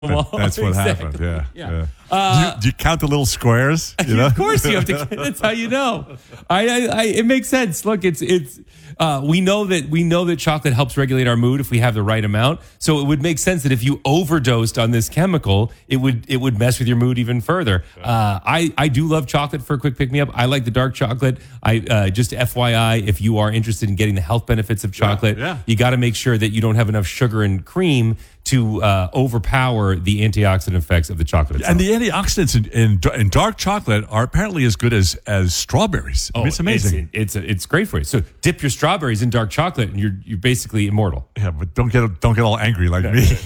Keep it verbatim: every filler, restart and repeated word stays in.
That, that's what Exactly. happened. Yeah. Yeah. yeah. Uh, do, you, do you count the little squares? You know? Of course, you have to. That's how you know. I, I, I it makes sense. Look, it's it's. Uh, we know that we know that chocolate helps regulate our mood if we have the right amount. So it would make sense that if you overdosed on this chemical, it would it would mess with your mood even further. Uh, I I do love chocolate for a quick pick me up. I like the dark chocolate. I uh, just F Y I, if you are interested in getting the health benefits of chocolate, Yeah, yeah. you got to make sure that you don't have enough sugar and cream to uh, overpower the antioxidant effects of the chocolate itself. And the antioxidants in, in, in dark chocolate are apparently as good as, as strawberries. I mean, it's amazing. It's, it's it's great for you. So dip your strawberries in dark chocolate, and you're you're basically immortal. Yeah, but don't get don't get all angry like me.